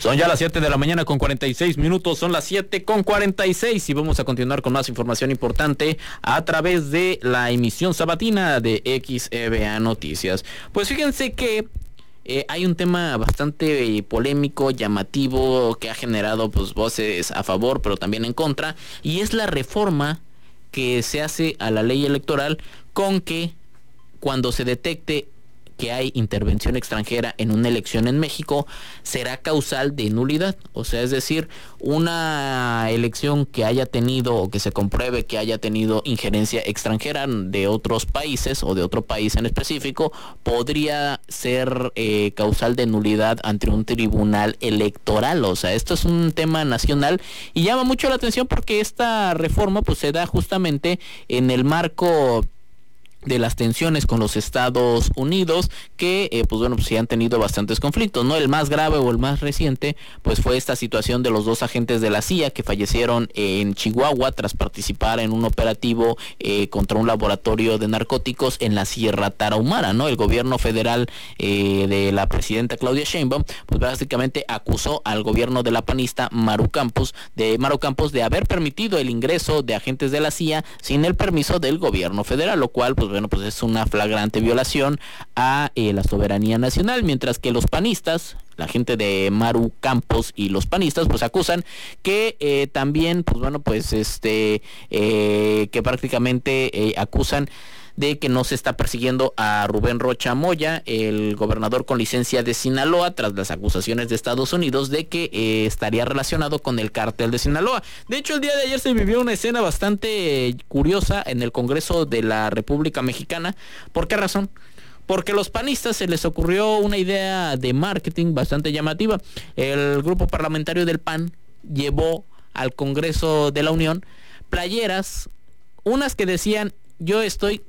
Son ya las 7 de la mañana con 46 minutos, son las 7 con 46 y vamos a continuar con más información importante a través de la emisión sabatina de XEVA Noticias. Pues fíjense que hay un tema bastante polémico, llamativo, que ha generado pues voces a favor, pero también en contra, y es la reforma que se hace a la ley electoral con que cuando se detecte que hay intervención extranjera en una elección en México, será causal de nulidad. O sea, es decir, una elección que haya tenido o que se compruebe que haya tenido injerencia extranjera de otros países o de otro país en específico, podría ser causal de nulidad ante un tribunal electoral. O sea, esto es un tema nacional y llama mucho la atención porque esta reforma pues se da justamente en el marco de las tensiones con los Estados Unidos, que pues sí han tenido bastantes conflictos, ¿no? El más grave o el más reciente pues fue esta situación de los dos agentes de la CIA que fallecieron en Chihuahua tras participar en un operativo contra un laboratorio de narcóticos en la Sierra Tarahumara, ¿no? El gobierno federal de la presidenta Claudia Sheinbaum pues básicamente acusó al gobierno de la panista Maru Campos de haber permitido el ingreso de agentes de la CIA sin el permiso del gobierno federal, lo cual pues es una flagrante violación a la soberanía nacional, mientras que los panistas, la gente de Maru Campos y los panistas pues acusan que también que prácticamente acusan de que no se está persiguiendo a Rubén Rocha Moya, el gobernador con licencia de Sinaloa, tras las acusaciones de Estados Unidos de que estaría relacionado con el cártel de Sinaloa. De hecho, el día de ayer se vivió una escena bastante curiosa en el Congreso de la República Mexicana. ¿Por qué razón? Porque a los panistas se les ocurrió una idea de marketing bastante llamativa. El grupo parlamentario del PAN llevó al Congreso de la Unión playeras, unas que decían yo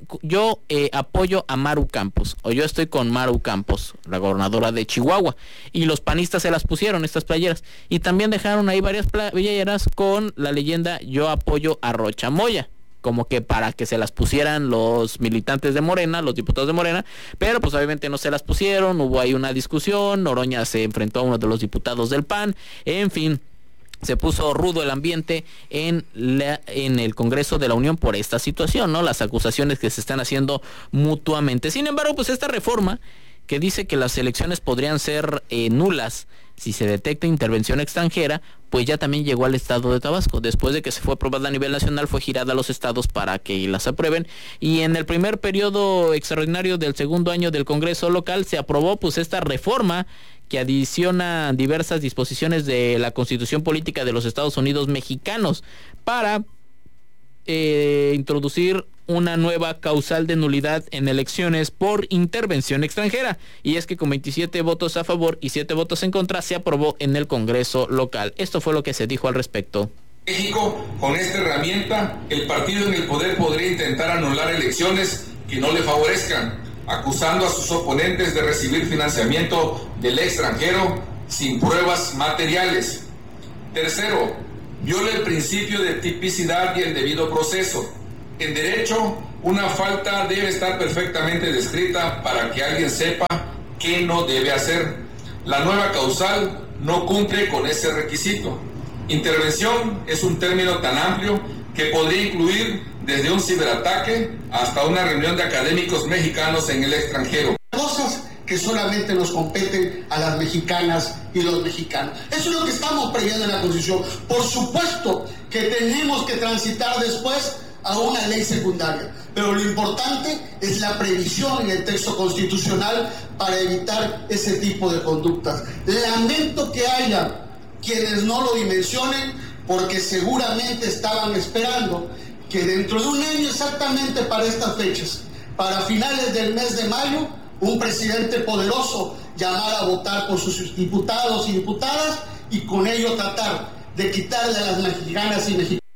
apoyo a Maru Campos, o yo estoy con Maru Campos, la gobernadora de Chihuahua, y los panistas se las pusieron, estas playeras, y también dejaron ahí varias playeras con la leyenda yo apoyo a Rocha Moya, como que para que se las pusieran los militantes de Morena, los diputados de Morena, pero pues obviamente no se las pusieron, hubo ahí una discusión, Noroña se enfrentó a uno de los diputados del PAN, en fin, se puso rudo el ambiente en el Congreso de la Unión por esta situación, ¿no? Las acusaciones que se están haciendo mutuamente. Sin embargo, pues esta reforma que dice que las elecciones podrían ser nulas si se detecta intervención extranjera, pues ya también llegó al estado de Tabasco. Después de que se fue aprobada a nivel nacional, fue girada a los estados para que las aprueben. Y en el primer periodo extraordinario del segundo año del Congreso local se aprobó pues esta reforma que adiciona diversas disposiciones de la Constitución Política de los Estados Unidos Mexicanos para introducir una nueva causal de nulidad en elecciones por intervención extranjera. Y es que con 27 votos a favor y 7 votos en contra se aprobó en el Congreso local. Esto fue lo que se dijo al respecto. México, con esta herramienta, el partido en el poder podría intentar anular elecciones que no le favorezcan, acusando a sus oponentes de recibir financiamiento del extranjero sin pruebas materiales. Tercero, viola el principio de tipicidad y el debido proceso. En derecho, una falta debe estar perfectamente descrita para que alguien sepa qué no debe hacer. La nueva causal no cumple con ese requisito. Intervención es un término tan amplio que podría incluir desde un ciberataque hasta una reunión de académicos mexicanos en el extranjero. Cosas que solamente nos competen a las mexicanas y los mexicanos. Eso es lo que estamos previendo en la Constitución. Por supuesto que tenemos que transitar después a una ley secundaria, pero lo importante es la previsión en el texto constitucional para evitar ese tipo de conductas. Lamento que haya quienes no lo dimensionen, porque seguramente estaban esperando que dentro de un año exactamente para estas fechas, para finales del mes de mayo, un presidente poderoso llamara a votar por sus diputados y diputadas y con ello tratar de quitarle a las mexicanas y mexicanos